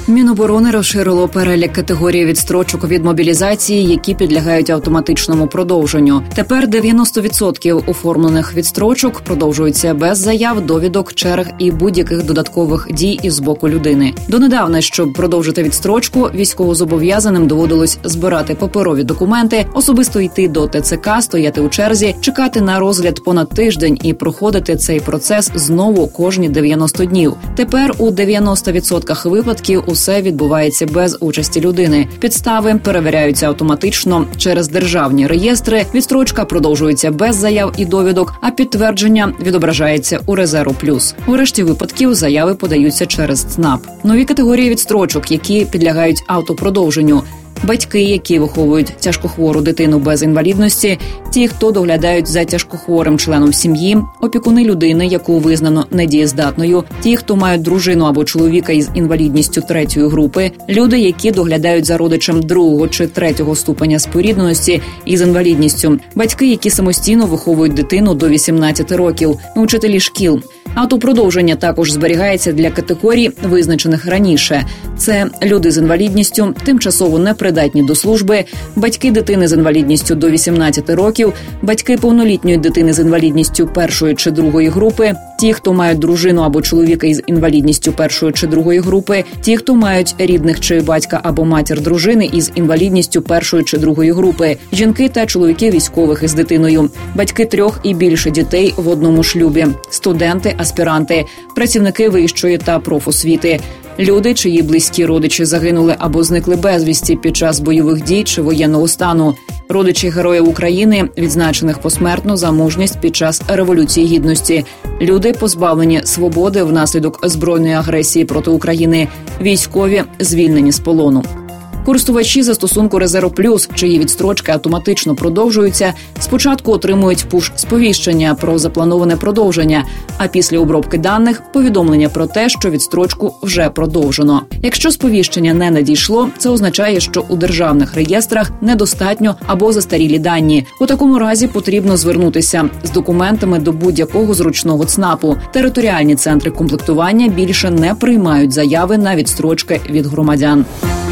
Міноборони розширило перелік категорій відстрочок від мобілізації, які підлягають автоматичному продовженню. Тепер дев'яносто відсотків оформлених відстрочок продовжуються без заяв, довідок, черг і будь-яких додаткових дій із боку людини. Донедавна, щоб продовжити відстрочку, військовозобов'язаним доводилось збирати паперові документи, особисто йти до ТЦК, стояти у черзі, чекати на розгляд понад тиждень і проходити цей процес знову кожні дев'яносто днів. Тепер у дев'яносто відсотків випадків усе відбувається без участі людини. Підстави перевіряються автоматично через державні реєстри, відстрочка продовжується без заяв і довідок, а підтвердження відображається у резерву плюс. У решті випадків заяви подаються через ЦНАП. Нові категорії відстрочок, які підлягають автопродовженню. Батьки, які виховують тяжкохвору дитину без інвалідності, ті, хто доглядають за тяжкохворим членом сім'ї, опікуни людини, яку визнано недієздатною, ті, хто мають дружину або чоловіка із інвалідністю третьої групи, люди, які доглядають за родичем другого чи третього ступеня спорідненості із інвалідністю, батьки, які самостійно виховують дитину до вісімнадцяти років, учителі шкіл. Автопродовження також зберігається для категорій, визначених раніше. Це люди з інвалідністю, тимчасово непридатні до служби, батьки дитини з інвалідністю до вісімнадцяти років, батьки повнолітньої дитини з інвалідністю першої чи другої групи, ті, хто мають дружину або чоловіка із інвалідністю першої чи другої групи, ті, хто мають рідних чи батька або матір дружини із інвалідністю першої чи другої групи, жінки та чоловіки військових із дитиною, батьки трьох і більше дітей в одному шлюбі, студенти, аспіранти, працівники вищої та профосвіти, люди, чиї близькі родичі загинули або зникли безвісті під час бойових дій чи воєнного стану, родичі Героїв України, відзначених посмертно за мужність під час Революції Гідності, люди, позбавлені свободи внаслідок збройної агресії проти України, військові, звільнені з полону. Користувачі застосунку «Резерв Плюс», чиї відстрочки автоматично продовжуються, спочатку отримують пуш-сповіщення про заплановане продовження, а після обробки даних – повідомлення про те, що відстрочку вже продовжено. Якщо сповіщення не надійшло, це означає, що у державних реєстрах недостатньо або застарілі дані. У такому разі потрібно звернутися з документами до будь-якого зручного ЦНАПу. Територіальні центри комплектування більше не приймають заяви на відстрочки від громадян.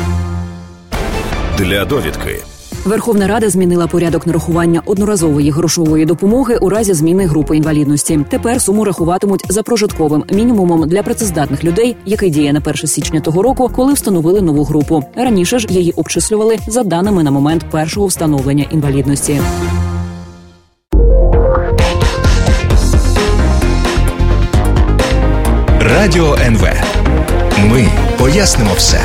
Для довідки. Верховна Рада змінила порядок нарахування одноразової грошової допомоги у разі зміни групи інвалідності. Тепер суму рахуватимуть за прожитковим мінімумом для працездатних людей, який діє на перше січня того року, коли встановили нову групу. Раніше ж її обчислювали за даними на момент першого встановлення інвалідності. Радіо ен ве. Ми пояснимо все.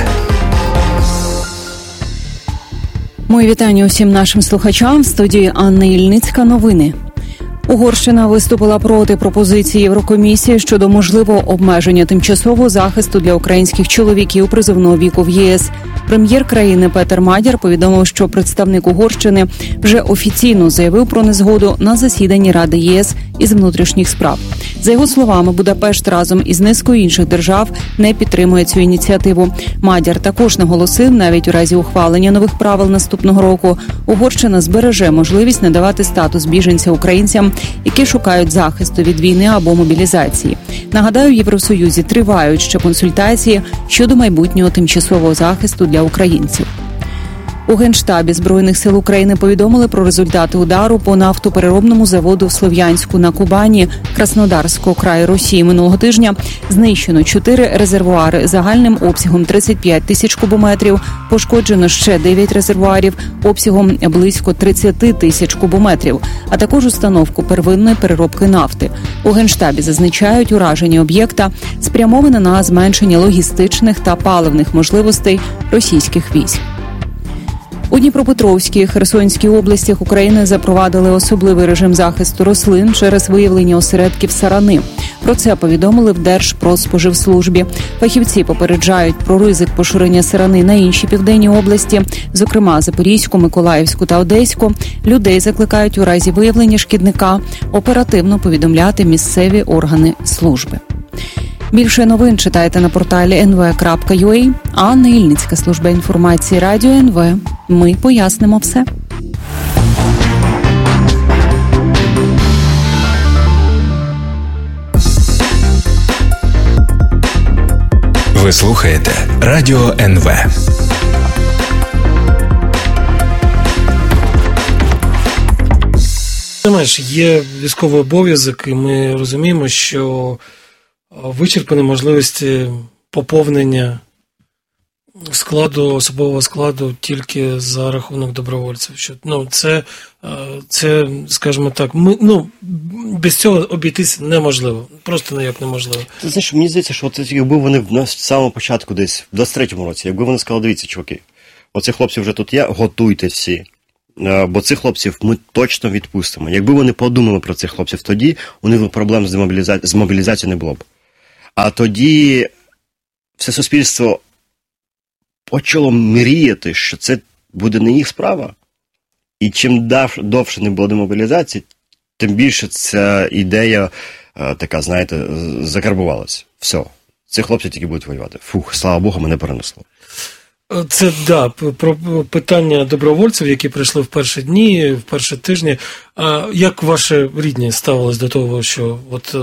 Мої вітання усім нашим слухачам. В студії Анна Ільницька. Новини. Угорщина виступила проти пропозиції Єврокомісії щодо можливого обмеження тимчасового захисту для українських чоловіків призовного віку в ЄС. Прем'єр країни Петер Мадяр повідомив, що представник Угорщини вже офіційно заявив про незгоду на засіданні Ради ЄС із внутрішніх справ. За його словами, Будапешт разом із низкою інших держав не підтримує цю ініціативу. Мадяр також наголосив, навіть у разі ухвалення нових правил наступного року Угорщина збереже можливість надавати статус біженця українцям, які шукають захисту від війни або мобілізації. Нагадаю, в Євросоюзі тривають ще консультації щодо майбутнього тимчасового захисту для українців. У Генштабі Збройних сил України повідомили про результати удару по нафтопереробному заводу в Слов'янську на Кубані Краснодарського краю Росії минулого тижня. Знищено чотири резервуари загальним обсягом тридцять п'ять тисяч кубометрів, пошкоджено ще дев'ять резервуарів обсягом близько тридцять тисяч кубометрів, а також установку первинної переробки нафти. У Генштабі зазначають, ураження об'єкта спрямоване на зменшення логістичних та паливних можливостей російських військ. У Дніпропетровській і Херсонській областях України запровадили особливий режим захисту рослин через виявлення осередків сарани. Про це повідомили в Держпродспоживслужбі. Фахівці попереджають про ризик поширення сарани на інші південні області, зокрема Запорізьку, Миколаївську та Одеську. Людей закликають у разі виявлення шкідника оперативно повідомляти місцеві органи служби. Більше новин читайте на порталі ен ве крапка ю а. Анна Ільницька, служба інформації Радіо ен ве. Ми пояснимо все. Ви слухаєте Радіо ен ве. Знаєш, є військовий обов'язок, і ми розуміємо, що вичерпані можливості поповнення складу, особового складу тільки за рахунок добровольців. Що, ну, це, це, скажімо так, ми, ну, без цього обійтись неможливо. Просто ніяк неможливо. Ти знаєш, мені здається, що от, якби вони в нас з самого початку десь, в двадцять третьому році, якби вони сказали, дивіться, чуваки, оці хлопці вже тут є, готуйте всі. Бо цих хлопців ми точно відпустимо. Якби вони подумали про цих хлопців тоді, у них проблем з мобілізацією, з мобілізацією не було б. А тоді все суспільство почало мріяти, що це буде не їх справа. І чим довше не було демобілізації, тим більше ця ідея така, знаєте, закарбувалась. Все. Ці хлопці тільки будуть воювати. Фух, слава Богу, мене перенесло. Це, да, про питання добровольців, які прийшли в перші дні, в перші тижні. А як ваші рідні ставились до того, що от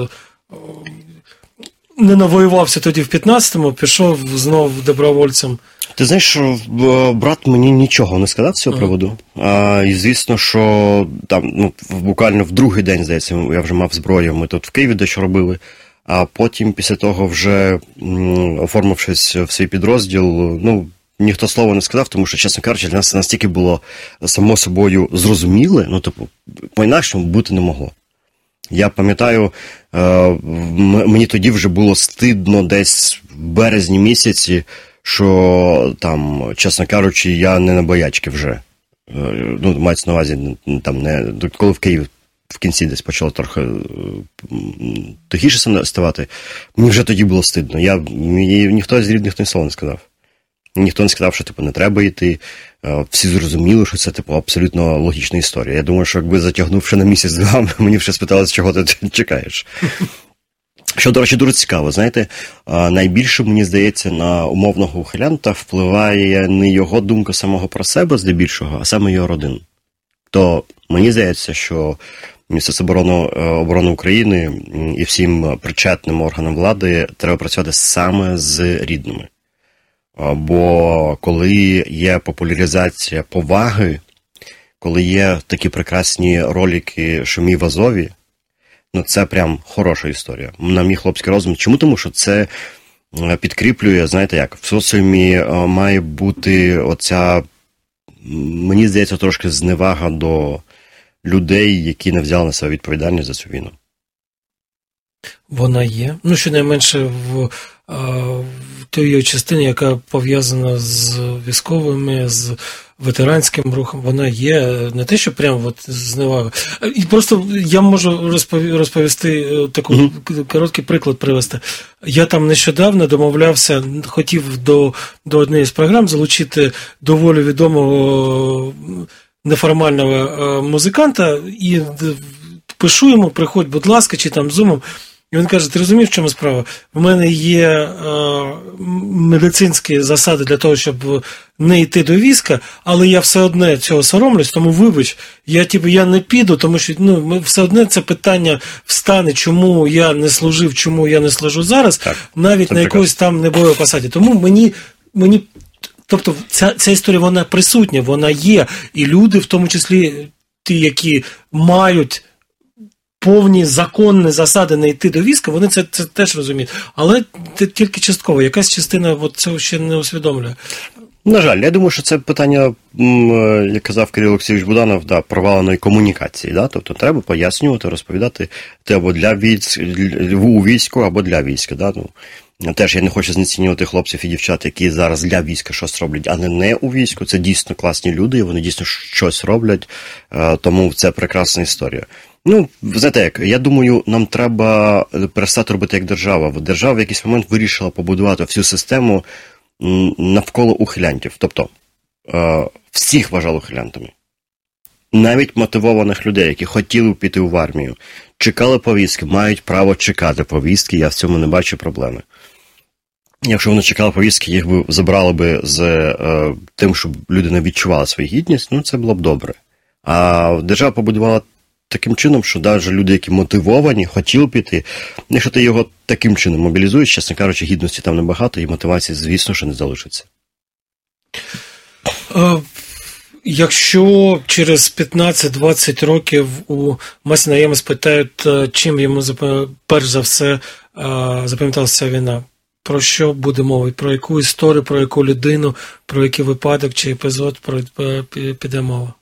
не навоювався тоді в п'ятнадцятому, пішов знов добровольцем? Ти знаєш, що брат мені нічого не сказав з цього приводу. А, і звісно, що там, ну, буквально в другий день, здається, я вже мав зброю, ми тут в Києві дещо робили. А потім, після того, вже м, оформившись в свій підрозділ, ну, ніхто слова не сказав, тому що, чесно кажучи, для нас настільки було само собою зрозуміле, ну, типу, по-інакшому бути не могло. Я пам'ятаю, е, мені тоді вже було стидно десь в березні місяці, що там, чесно кажучи, я не на боячки вже. Е, ну, мається на увазі, там, не, коли в Києві в кінці десь почало трохи тихіше ставати, мені вже тоді було стидно. Я, ніхто з рідних ні слова не сказав. Ніхто не сказав, що, типу, не треба йти. Всі зрозуміли, що це, типу, абсолютно логічна історія. Я думаю, що якби затягнувши на місяць-два, мені вже спитали, з чого ти чекаєш. Що, до речі, дуже цікаво. Знаєте, найбільше, мені здається, на умовного ухилянта впливає не його думка самого про себе, здебільшого, а саме його родину. То мені здається, що Міністерство оборони, оборони України і всім причетним органам влади треба працювати саме з рідними. Бо коли є популяризація поваги, коли є такі прекрасні ролики «Шумі в Азові», ну це прям хороша історія. На мій хлопський розум. Чому? Тому що це підкріплює, знаєте як, в соціумі має бути оця, мені здається, трошки зневага до людей, які не взяли на себе відповідальність за цю війну. Вона є. Ну, щонайменше в, в тій частині, яка пов'язана з військовими, з ветеранським рухом, вона є. Не те, що прямо от зневага. І просто я можу розповісти такий mm-hmm. короткий приклад привести. Я там нещодавно домовлявся, хотів до, до однієї з програм залучити доволі відомого неформального музиканта і пишу йому, приходь, будь ласка, чи там зумом. І він каже, ти розумієш, в чому справа? В мене є е, медицинські засади для того, щоб не йти до війська, але я все одне цього соромлюсь, тому вибач, я, типу, я не піду, тому що ну, ми, все одне це питання встане, чому я не служив, чому я не служу зараз, так, навіть на якоїсь там небойовій посаді. Тому мені, мені тобто ця, ця історія, вона присутня, вона є, і люди, в тому числі ті, які мають повні законні засади не йти до війська, вони це, це теж розуміють. Але тільки частково. Якась частина от цього ще не усвідомлює. На жаль, я думаю, що це питання, як казав Кирило Олексійович Буданов, да, проваленої комунікації. Да? Тобто треба пояснювати, розповідати те або для військ, у війську, або для війська. Да? Ну, теж я не хочу знецінювати хлопців і дівчат, які зараз для війська щось роблять, а не не у війську. Це дійсно класні люди, і вони дійсно щось роблять, тому це прекрасна історія. Ну, знаєте як, я думаю, нам треба перестати робити як держава. Держава в якийсь момент вирішила побудувати всю систему навколо ухилянтів. Тобто, всіх вважали ухилянтами. Навіть мотивованих людей, які хотіли піти в армію, чекали повістки, мають право чекати повістки, я в цьому не бачу проблеми. Якщо вони чекали повістки, їх би забрали би з е, тим, щоб людина відчувала свою гідність, ну це було б добре. А держава побудувала таким чином, що навіть люди, які мотивовані, хотіли піти, якщо ти його таким чином мобілізуєш, чесно кажучи, гідності там небагато, і мотивації, звісно, що не залишиться. Якщо через п'ятнадцять-двадцять років у Масі Наєма спитають, чим йому перш за все запам'яталася війна, про що буде мова? Про яку історію, про яку людину, про який випадок чи епізод піде мова?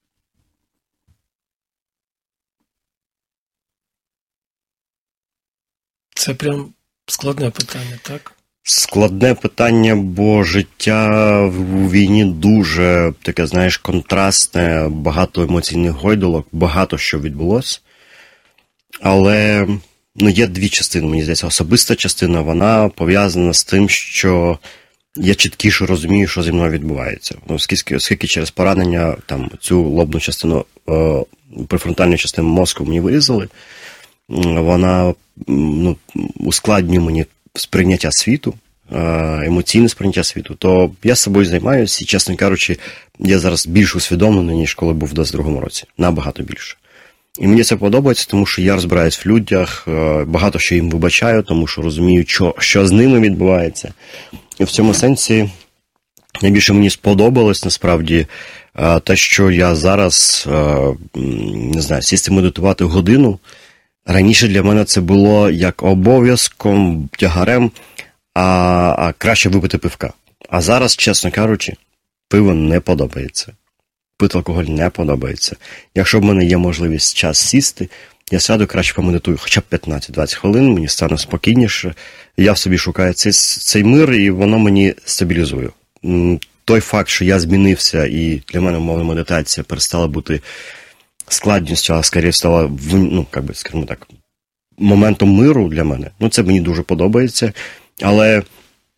Це прям складне питання, так? Складне питання, бо життя у війні дуже таке, знаєш, контрастне, багато емоційних гойдолок, багато що відбулося. Але ну, є дві частини, мені здається. Особиста частина, вона пов'язана з тим, що я чіткіше розумію, що зі мною відбувається. Ну, оскільки, оскільки через поранення там, цю лобну частину, е, префронтальну частину мозку мені вирізали, вона ну, ускладнює мені сприйняття світу, емоційне сприйняття світу, то я собою займаюся і, чесно кажучи, я зараз більш усвідомлений, ніж коли був в двадцять другому році. Набагато більше. І мені це подобається, тому що я розбираюсь в людях, багато що їм вибачаю, тому що розумію, що, що з ними відбувається. І в цьому сенсі найбільше мені сподобалось, насправді, те, що я зараз, не знаю, сісти медитувати годину. Раніше для мене це було як обов'язком, тягарем, а, а краще випити пивка. А зараз, чесно кажучи, пиво не подобається. Пити алкоголь не подобається. Якщо в мене є можливість час сісти, я сяду, краще помедитую хоча б п'ятнадцять-двадцять хвилин, мені стане спокійніше, я в собі шукаю цей, цей мир, і воно мені стабілізує. Той факт, що я змінився, і для мене мовна медитація перестала бути складністю, а скоріше стала, ну, як би, скажімо так, моментом миру для мене. Ну, це мені дуже подобається. Але е,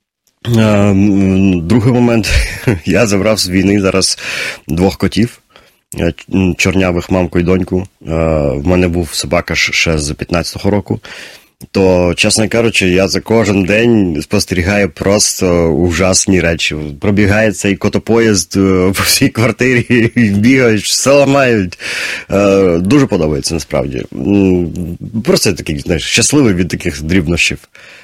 другий момент, я забрав з війни зараз двох котів, чорнявих, мамку і доньку. Е, в мене був собака ще з п'ятнадцятого року. То, чесно кажучи, я за кожен день спостерігаю просто ужасні речі. Пробігає цей котопоїзд по всій квартирі, бігають, все ламають. Дуже подобається, насправді. Просто я такий, знаєш, щасливий від таких дрібнощів.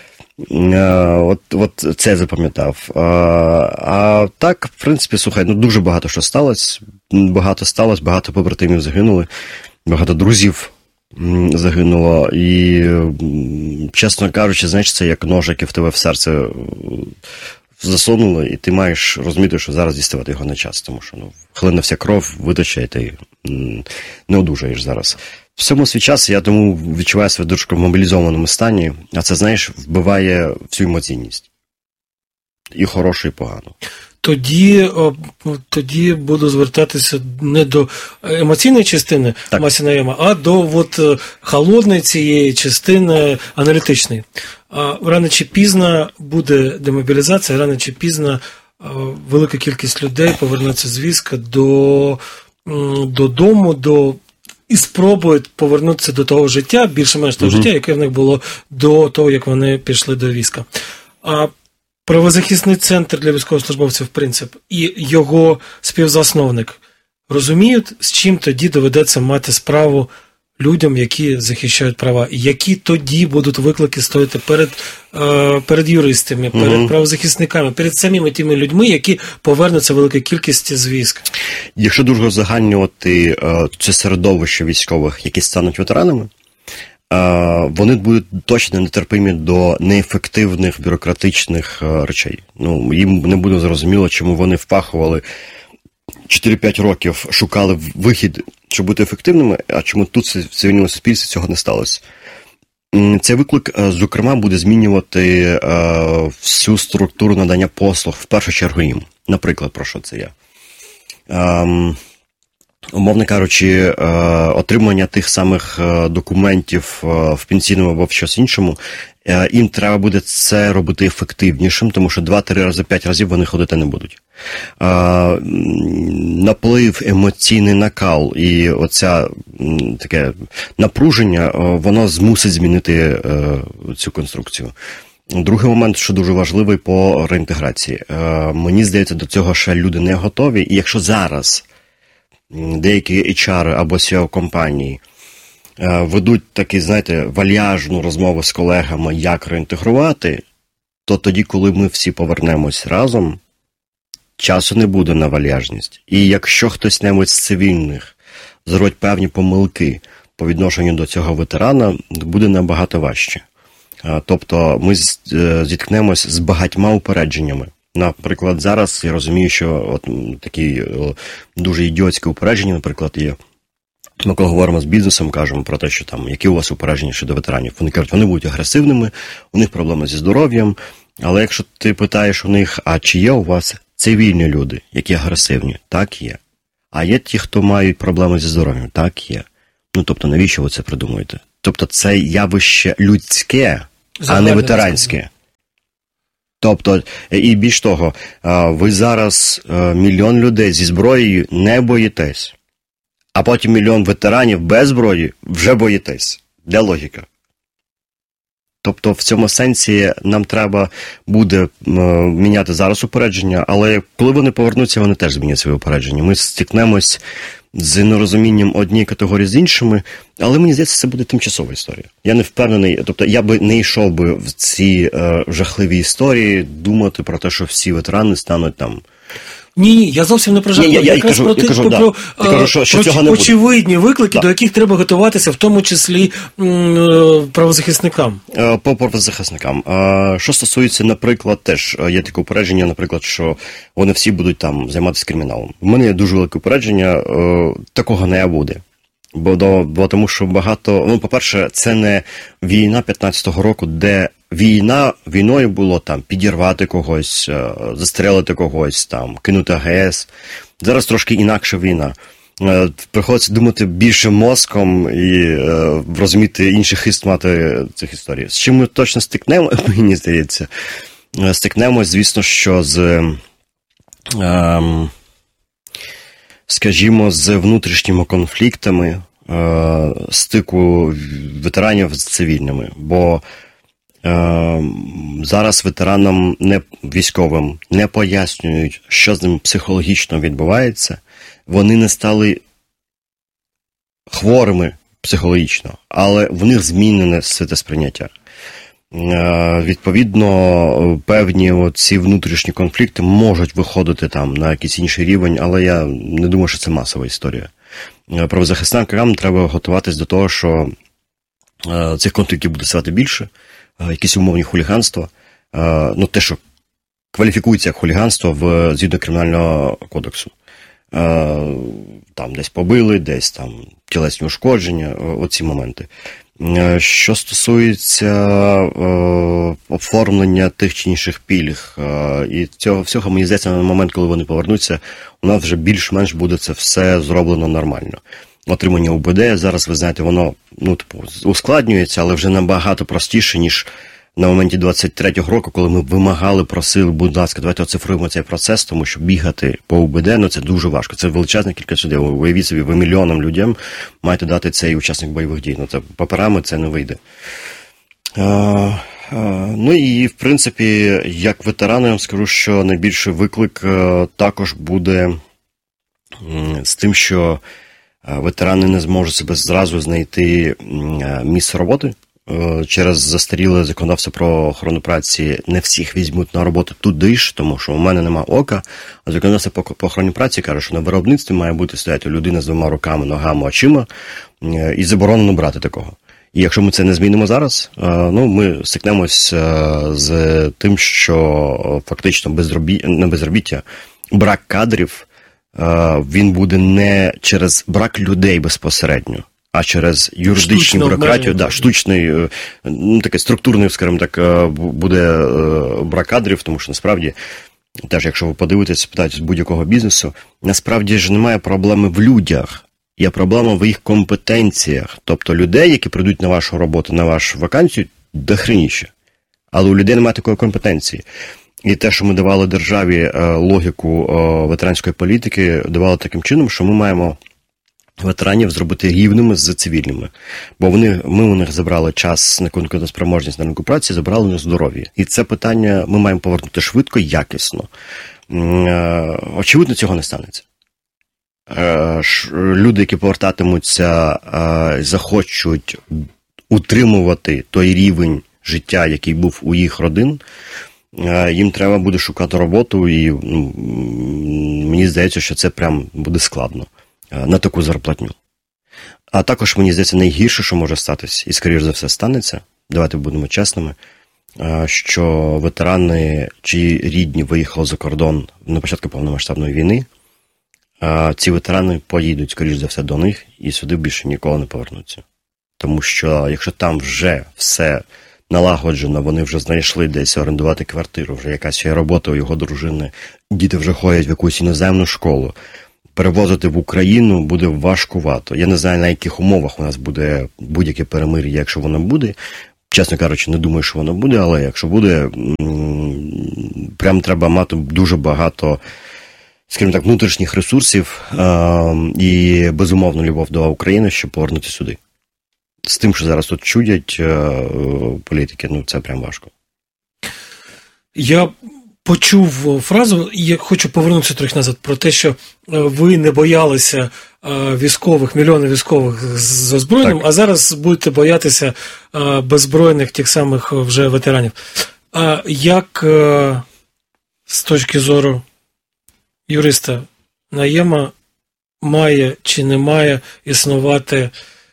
От, от це я запам'ятав. А, а так, в принципі, слухай, ну дуже багато що сталося. Багато сталося, багато побратимів загинули, багато друзів загинуло, і, чесно кажучи, знаєш, це як нож, який в тебе в серце засунули, і ти маєш розуміти, що зараз діставати його не час, тому що ну, хлине вся кров, витече, і ти не одужаєш зараз. В цьому свій час я тому відчуваю себе дуже в мобілізованому стані, а це, знаєш, вбиває всю емоційність. І хорошу, і погану. Тоді, тоді буду звертатися не до емоційної частини Масі Наєма, а до от, холодної цієї частини аналітичної. Рано чи пізно буде демобілізація, рано чи пізно велика кількість людей повернеться з війська до, додому, до, і спробують повернутися до того життя, більше-менш того угу. життя, яке в них було до того, як вони пішли до війська. А правозахисний центр для військовослужбовців «Принцип» і його співзасновник розуміють, з чим тоді доведеться мати справу людям, які захищають права, які тоді будуть виклики стояти перед, е, перед юристами, перед угу. правозахисниками, перед самими тими людьми, які повернуться велика кількість з військ. Якщо дуже узагальнювати е, це середовище військових, які стануть ветеранами, вони будуть точно нетерпимі до неефективних бюрократичних речей. Ну, їм не буде зрозуміло, чому вони впахували чотири-п'ять років, шукали вихід, щоб бути ефективними, а чому тут в цивільному суспільстві цього не сталося. Цей виклик, зокрема, буде змінювати всю структуру надання послуг, в першу чергу їм. Наприклад, про що це я? Умовно кажучи, отримання тих самих документів в пенсійному або в щось іншому, їм треба буде це робити ефективнішим, тому що два-три рази, п'ять разів вони ходити не будуть. Наплив, емоційний накал і оця таке напруження, воно змусить змінити цю конструкцію. Другий момент, що дуже важливий по реінтеграції. Мені здається, до цього ще люди не готові, і якщо зараз деякі ейч ар або сі і о компанії ведуть такі, знаєте, вальяжну розмову з колегами, як реінтегрувати, то тоді, коли ми всі повернемось разом, часу не буде на вальяжність. І якщо хтось-небудь з цивільних зробить певні помилки по відношенню до цього ветерана, буде набагато важче. Тобто ми зіткнемось з багатьма упередженнями. Наприклад, зараз я розумію, що от такі дуже ідіотські упередження, наприклад, є. Ми коли говоримо з бізнесом, кажемо про те, що там, які у вас упередження щодо ветеранів. Вони кажуть, вони будуть агресивними, у них проблеми зі здоров'ям, але якщо ти питаєш у них, а чи є у вас цивільні люди, які агресивні? Так, є. А є ті, хто мають проблеми зі здоров'ям? Так, є. Ну, тобто, навіщо ви це придумуєте? Тобто, це явище людське, а не ветеранське. Тобто, і більш того, ви зараз мільйон людей зі зброєю не боїтесь, а потім мільйон ветеранів без зброї вже боїтесь. Де логіка? Тобто, в цьому сенсі нам треба буде міняти зараз упередження, але коли вони повернуться, вони теж змінять свої упередження. Ми стикнемось з нерозумінням однієї категорії з іншими, але мені здається, це буде тимчасова історія. Я не впевнений, тобто я би не йшов би в ці е, жахливі історії думати про те, що всі ветерани стануть там. Ні, ні, я зовсім не про жахливі. Я, я, якраз кажу, про, я кажу, про, да. про, я кажу, що, що про цього не буде. очевидні виклики, да. до яких треба готуватися, в тому числі м, правозахисникам. По правозахисникам. Що стосується, наприклад, теж є таке упередження, наприклад, що вони всі будуть там займатися криміналом. У мене є дуже велике упередження, такого не буде. Бо, до, бо тому що багато, ну, по-перше, це не війна п'ятнадцятого року, де війна, війною було там підірвати когось, застрелити когось, там, кинути АГС. Зараз трошки інакша війна. Приходиться думати більше мозком і е, розуміти інший хист мати цих історій. З чим ми точно стикнемо, мені здається, стикнемось, звісно, що з, е, скажімо, з внутрішніми конфліктами е, стику ветеранів з цивільними. Бо е, зараз ветеранам не, військовим не пояснюють, що з ним психологічно відбувається. Вони не стали хворими психологічно, але в них змінене світосприйняття. Е, відповідно, певні ці внутрішні конфлікти можуть виходити там на якийсь інший рівень, але я не думаю, що це масова історія. Е, правозахисникам треба готуватись до того, що е, цих конфліктів буде ставати більше, е, якісь умовні хуліганства, е, ну те, що кваліфікується як хуліганство в згідно Кримінального кодексу. Там десь побили, десь там тілесні ушкодження, оці моменти. Що стосується е, оформлення тих чи інших пільг, е, і цього всього, мені здається, на момент, коли вони повернуться, у нас вже більш-менш буде це все зроблено нормально. Отримання УБД, зараз, ви знаєте, воно, ну, типу, ускладнюється, але вже набагато простіше, ніж на моменті двадцять третього року, коли ми вимагали, просили, будь ласка, давайте оцифруємо цей процес, тому що бігати по УБД, ну це дуже важко. Це величезна кількість людей. Уявіть собі, ви мільйонам людям маєте дати цей учасник бойових дій. Ну це паперами це не вийде. А, а, ну і, в принципі, як ветеран, я вам скажу, що найбільший виклик також буде з тим, що ветерани не зможуть себе зразу знайти місце роботи. Через застаріле законодавство про охорону праці не всіх візьмуть на роботу туди ж, тому що у мене нема ока, а законодавство по, по охороні праці каже, що на виробництві має бути стояти людина з двома руками, ногами, очима, і заборонено брати такого. І якщо ми це не змінимо зараз, ну, ми стикнемось з тим, що фактично безробі... не безробіття, брак кадрів, він буде не через брак людей безпосередньо, а через юридичну Штучне бюрократію, да, штучний, ну, такий структурний, скажімо так, буде брак кадрів, тому що насправді, теж якщо ви подивитесь, питаєте з будь-якого бізнесу, насправді ж немає проблеми в людях, є проблема в їх компетенціях. Тобто людей, які прийдуть на вашу роботу, на вашу вакансію, дохреніше. Але у людей немає такої компетенції. І те, що ми давали державі логіку ветеранської політики, давали таким чином, що ми маємо ветеранів зробити рівними з цивільними. Бо вони, ми у них забрали час на конкурентоспроможність на ринку праці, забрали у них здоров'я. І це питання ми маємо повернути швидко і якісно. Очевидно, цього не станеться. люди, які повертатимуться, захочуть утримувати той рівень життя, який був у їх родин, їм треба буде шукати роботу, і ну, мені здається, що це прям буде складно на таку зарплатню. А також, мені здається, найгірше, що може статися, і, скоріш за все, станеться, давайте будемо чесними, що ветерани, чиї рідні виїхали за кордон на початку повномасштабної війни, ці ветерани поїдуть, скоріш за все, до них і сюди більше ніколи не повернуться. Тому що, якщо там вже все налагоджено, вони вже знайшли десь орендувати квартиру, вже якась є робота у його дружини, діти вже ходять в якусь іноземну школу, перевозити в Україну буде важкувато. Я не знаю, на яких умовах у нас буде будь-яке перемир'я, якщо воно буде. Чесно кажучи, не думаю, що воно буде, але якщо буде, прям треба мати дуже багато, скажімо так, внутрішніх ресурсів і безумовну любов до України, щоб повернути сюди. З тим, що зараз тут чудять політики, ну це прям важко. Я почув фразу, і я хочу повернутися трохи назад, про те, що ви не боялися військових, мільйони військових з озброєнням, а зараз будете боятися беззбройних тих самих вже ветеранів. А як з точки зору юриста Наєма має чи не має існувати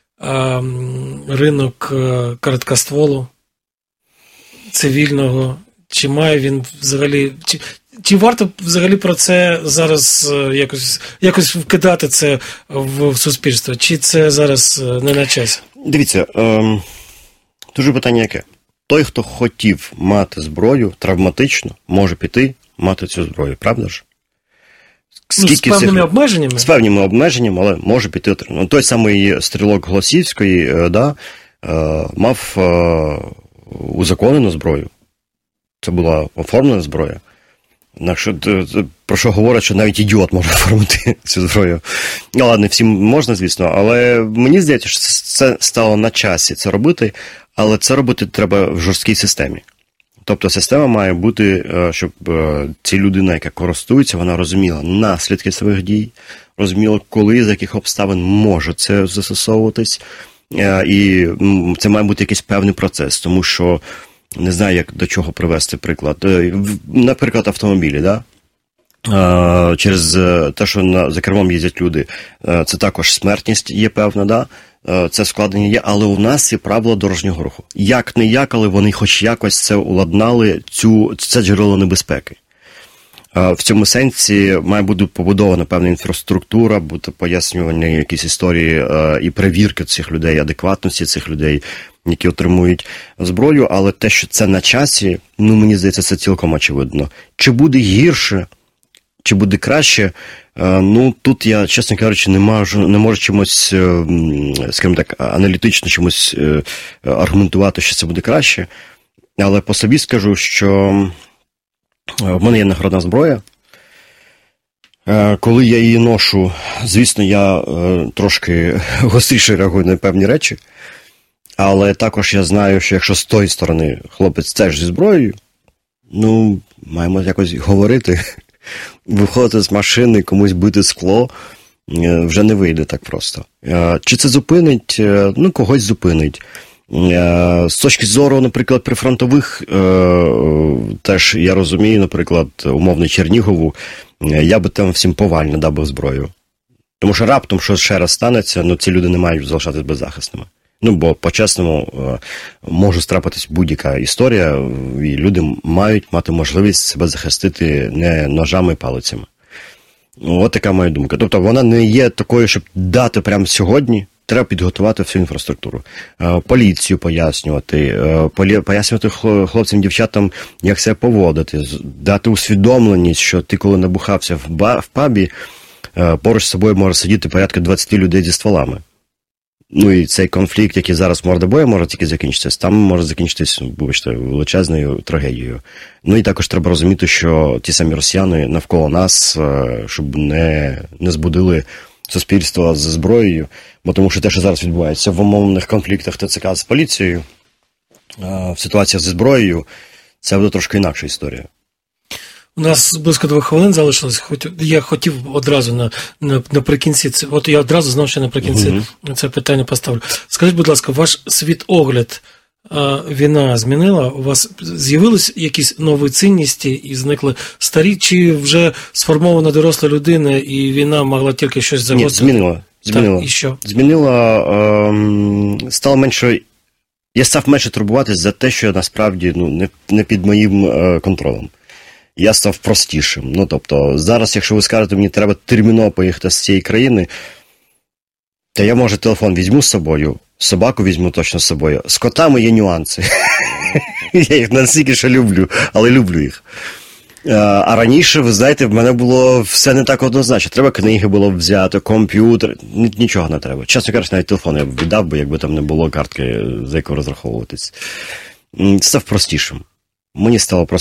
ринок короткостволу цивільного, чи має він взагалі, чи, чи варто взагалі про це зараз якось, якось вкидати це в, в суспільство, чи це зараз не на часі? Дивіться, ем, дуже питання яке? Той, хто хотів мати зброю травматично, може піти мати цю зброю, правда ж? Ну, з певними цих... обмеженнями? З певними обмеженнями, але може піти. Ну, той самий стрілок Голосіївської, да, мав узаконену зброю. Це була оформлена зброя. Про що говорять, що навіть ідіот може оформити цю зброю. Ну, ладно, всім можна, звісно, але мені здається, що це стало на часі це робити, але це робити треба в жорсткій системі. Тобто система має бути, щоб ця людина, яка користується, вона розуміла наслідки своїх дій, розуміла, коли, з яких обставин може це застосовуватись, і це має бути якийсь певний процес, тому що не знаю, як до чого привести приклад. Наприклад, автомобілі, да? Через те, що за кермом їздять люди, це також смертність є певна, да? Це складення є, але у нас є правила дорожнього руху. Як не як, але вони хоч якось це уладнали, цю, це джерело небезпеки. В цьому сенсі має бути побудована певна інфраструктура, бути пояснювання якісь історії і перевірки цих людей, адекватності цих людей, які отримують зброю, але те, що це на часі, ну, мені здається, це цілком очевидно. Чи буде гірше, чи буде краще, ну, тут я, чесно кажучи, не можу, не можу чимось, скажімо так, аналітично чимось аргументувати, що це буде краще, але по собі скажу, що в мене є нагородна зброя. Коли я її ношу, звісно, я трошки гостріше реагую на певні речі, але також я знаю, що якщо з тої сторони хлопець теж зі зброєю, ну, маємо якось говорити, виходити з машини, комусь бити скло, вже не вийде так просто. Чи це зупинить? Ну, когось зупинить. З точки зору, наприклад, прифронтових, теж я розумію, наприклад, умовно Чернігову, я би там всім повально дав би зброю. Тому що раптом, що ще раз станеться, ну, ці люди не мають залишатись беззахисними. Ну, бо, по-чесному, може страпитись будь-яка історія, і люди мають мати можливість себе захистити не ножами і палицями. От така моя думка. Тобто, вона не є такою, щоб дати прямо сьогодні, треба підготувати всю інфраструктуру. Поліцію пояснювати, пояснювати хлопцям, дівчатам, як себе поводити, дати усвідомленість, що ти, коли набухався в, ба- в пабі, поруч з собою може сидіти порядка двадцять людей зі стволами. Ну і цей конфлікт, який зараз мордобоєм може тільки закінчитися, там може закінчитись, вибачте, величезною трагедією. Ну і також треба розуміти, що ті самі росіяни навколо нас, щоб не, не збудили суспільство з зброєю, бо тому що те, що зараз відбувається в умовних конфліктах ТЦК з поліцією, в ситуаціях зі зброєю, це буде трошки інакша історія. У нас близько двох хвилин залишилось, хоч я хотів одразу на, на, наприкінці, це, от я одразу знав, що наприкінці угу. це питання поставлю. Скажіть, будь ласка, ваш світогляд а, війна змінила? У вас з'явились якісь нові цінності і зникли старі, чи вже сформована доросла людина і війна могла тільки щось загострити? Ні, змінила. Змінила. Так, і що? Змінила, ем, стало менше, я став менше турбуватись за те, що насправді ну, не, не під моїм е, контролем. Я став простішим. Ну, тобто, зараз, якщо ви скажете, мені треба терміново поїхати з цієї країни, то я, може, телефон візьму з собою, собаку візьму точно з собою. З котами є нюанси. Я їх настільки що люблю, але люблю їх. А раніше, ви знаєте, в мене було все не так однозначно. Треба книги було взяти, комп'ютер, нічого не треба. Чесно кажучи, навіть телефон я б віддав, бо якби там не було картки, за яку розраховуватись. Став простішим. Мені стало просто